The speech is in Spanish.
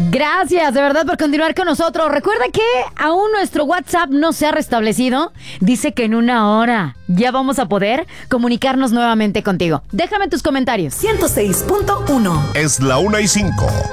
Gracias, de verdad, por continuar con nosotros. Recuerda que aún nuestro WhatsApp no se ha restablecido. Dice que en 1 hora ya vamos a poder comunicarnos nuevamente contigo. Déjame tus comentarios. 106.1 Es la 1:05.